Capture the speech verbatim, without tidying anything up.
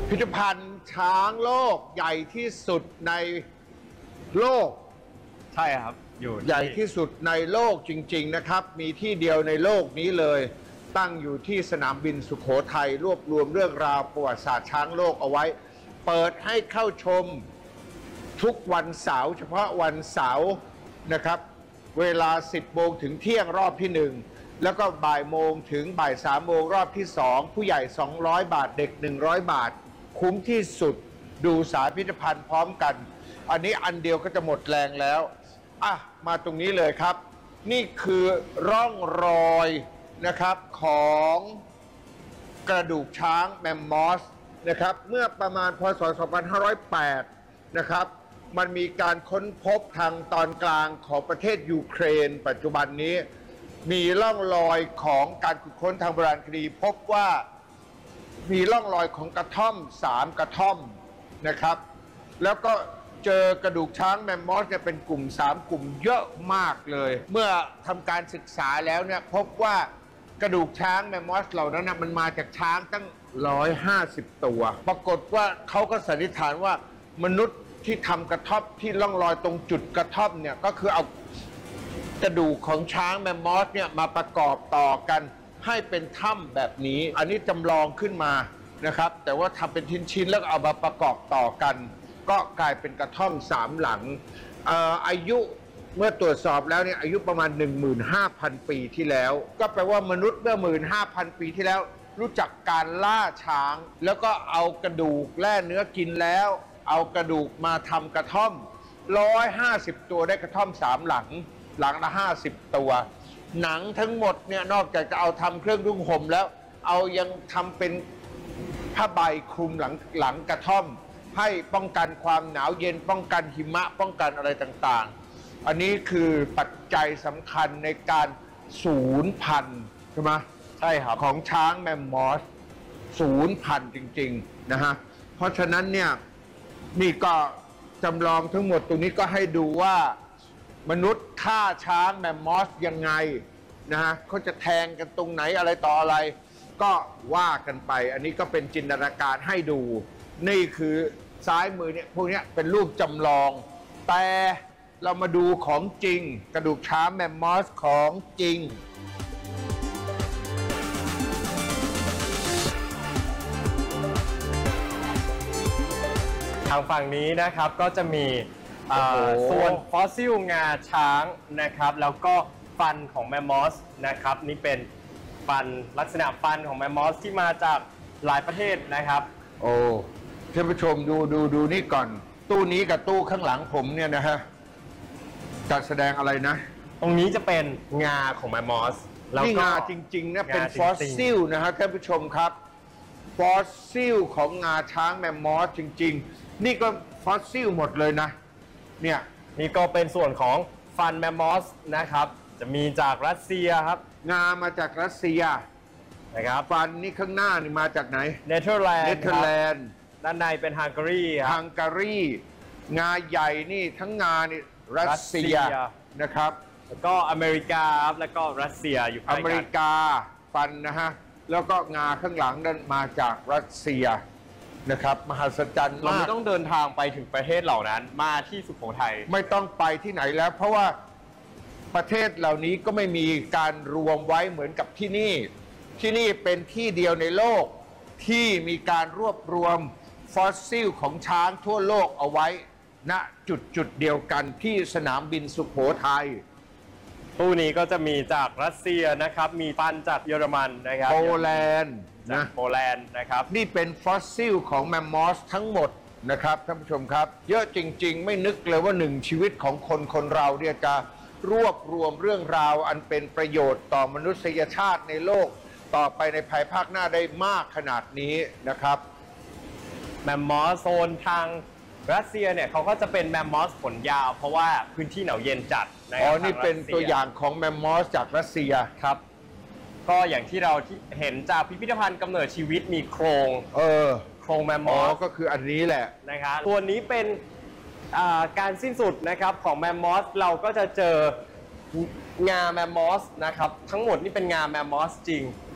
พิพิธภัณฑ์ช้างโลกใหญ่ที่สุดในโลกใช่ครับอยู่ใหญ่ที่สุดในโลกจริงๆนะครับมีที่เดียวในโลกนี้เลยตั้งอยู่ที่สนามบินสุโขทัยรวบรวมเรื่องราวประวัติศาสตร์ช้างโลกเอาไว้เปิดให้เข้าชมทุกวันเสาร์เฉพาะวันเสาร์นะครับเวลาสิบโมงถึงเที่ยงรอบที่หนึ่งแล้วก็บ่ายโมงถึงบ่ายสามโมงรอบที่สองผู้ใหญ่สองร้อยบาทเด็กหนึ่งร้อยบาทคุ้มที่สุดดูสาพิพิธภัณฑ์พร้อมกันอันนี้อันเดียวก็จะหมดแรงแล้วอ่ะมาตรงนี้เลยครับนี่คือร่องรอยนะครับของกระดูกช้างแมมมอสนะครับเมื่อประมาณพ.ศ. สองพันห้าร้อยแปดนะครับมันมีการค้นพบทางตอนกลางของประเทศยูเครนปัจจุบันนี้มีร่องรอยของการขุดค้นทางโบราณคดีพบว่ามีร่องรอยของกระท่อมสามกระท่อมนะครับแล้วก็เจอกระดูกช้างแมมมอสเนี่ยเป็นกลุ่มสามกลุ่มเยอะมากเลยเมื่อทำการศึกษาแล้วเนี่ยพบว่ากระดูกช้างแมมมอสเหล่านั้นนะมันมาจากช้างตั้งหนึ่งร้อยห้าสิบตัวปรากฏว่าเขาก็สันนิษฐานว่ามนุษย์ที่ทำกระท่อมที่ร่องรอยตรงจุดกระท่อมเนี่ยก็คือเอากระดูกของช้างแมมมอสเนี่ยมาประกอบต่อกันให้เป็นถ้ำแบบนี้อันนี้จำลองขึ้นมานะครับแต่ว่าทำเป็นชิ้นๆแล้วเอามาประกอบต่อกันก็กลายเป็นกระท่อมสามหลังอายุเมื่อตรวจสอบแล้วเนี่ยอายุประมาณ หนึ่งหมื่นห้าพัน ปีที่แล้วก็แปลว่ามนุษย์เมื่อ หนึ่งหมื่นห้าพัน ปีที่แล้วรู้จักการล่าช้างแล้วก็เอากระดูกแล่เนื้อกินแล้วเอากระดูกมาทำกระท่อมหนึ่งร้อยห้าสิบตัวได้กระท่อมสามหลังหลังละห้าสิบตัวหนังทั้งหมดเนี่ยนอกจากจะเอาทำเครื่องนุ่งห่มแล้วเอายังทำเป็นผ้าใบคลุมหลังหลังกระท่อมให้ป้องกันความหนาวเย็นป้องกันหิมะป้องกันอะไรต่างๆอันนี้คือปัจจัยสำคัญในการสูญพันธุ์ใช่ไหมใช่ครับของช้างแมมมอสสูญพันธุ์จริงๆนะฮะเพราะฉะนั้นเนี่ยนี่ก็จำลองทั้งหมดตรงนี้ก็ให้ดูว่ามนุษย์ฆ่าช้างแมมมอสยังไงนะฮะเขาจะแทงกันตรงไหนอะไรต่ออะไรก็ว่ากันไปอันนี้ก็เป็นจินตนาการให้ดูนี่คือซ้ายมือเนี่ยพวกนี้เป็นรูปจำลองแต่เรามาดูของจริงกระดูกช้างแมมมอสของจริงทางฝั่งนี้นะครับก็จะมีส่วนฟอสซิลงาช้างนะครับแล้วก็ฟันของแมมมอสนะครับนี่เป็นฟันลักษณะฟันของแมมมอสที่มาจากหลายประเทศนะครับโอ้ท่านผู้ชมดูดูดูนี่ก่อนตู้นี้กับตู้ข้างหลังผมเนี่ยนะฮะจัดแสดงอะไรนะตรงนี้จะเป็นงาของแมมมอสนี่งาจริงๆนะเป็นฟอสซิลนะฮะท่านผู้ชมครับฟอสซิลของงาช้างแมมมอสจริงๆนี่ก็ฟอสซิลหมดเลยนะเนี่ยนี่ก็เป็นส่วนของฟันแมมมอสนะครับจะมีจากรัสเซียครับงามาจากรัสเซียนะครับฟันนี่ข้างหน้านี่มาจากไหนเนเธอร์แลนด์เนเธอร์แลนด์ด้านในเป็นฮังการีครับฮังการีงาใหญ่นี่ทั้งงานี่รัสเซียนะครับแล้วก็อเมริกาครับแล้วก็รัสเซียอยู่ใกล้กันอเมริกาฟันนะฮะแล้วก็งาข้างหลังนั้นมาจากรัสเซียนะครับมหัศจรรย์เราไม่ต้องเดินทางไปถึงประเทศเหล่านั้นมาที่สุโขทัยไม่ต้องไปที่ไหนแล้วเพราะว่าประเทศเหล่านี้ก็ไม่มีการรวมไว้เหมือนกับที่นี่ที่นี่เป็นที่เดียวในโลกที่มีการรวบรวมฟอสซิลของช้างทั่วโลกเอาไว้ณจุดจุดเดียวกันที่สนามบินสุโขทัยตู้นี้ก็จะมีจากรัสเซียนะครับมีฟันจากเยอรมันนะครับโปแลนด์นะโปแลนด์นะครับนี่เป็นฟอสซิลของแมมมอสทั้งหมดนะครับท่านผู้ชมครับเยอะจริงๆไม่นึกเลยว่าหนึ่งชีวิตของคนคนเราเนี่ยจะรวบรวมเรื่องราวอันเป็นประโยชน์ต่อมนุษยชาติในโลกต่อไปในภายภาคหน้าได้มากขนาดนี้นะครับแมมมอสโซนทางรัสเซียเนี่ยเขาก็จะเป็นแมมมอสขนยาวเพราะว่าพื้นที่หนาวเย็นจัดอ๋อนี่เป็นตัวอย่างของแมมมอสจากรัสเซียครับก็อย่างที่เราที่เห็นจากพิพิธภัณฑ์กำเนิดชีวิตมีโครงเออโครงแมมมอสก็คืออันนี้แหละนะครับตัวนี้เป็นการสิ้นสุดนะครับของแมมมอสเราก็จะเจองาแมมมอสนะครับทั้งหมดนี่เป็นงาแมมมอสจริง